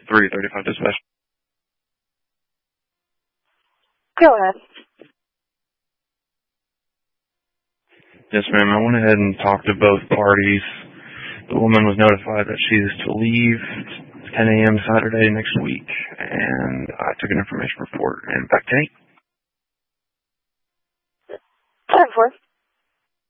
335 dispatch. Go ahead. Yes, ma'am. I went ahead and talked to both parties. The woman was notified that she is to leave 10 a.m. Saturday next week, and I took an information report and back to me. 10-4.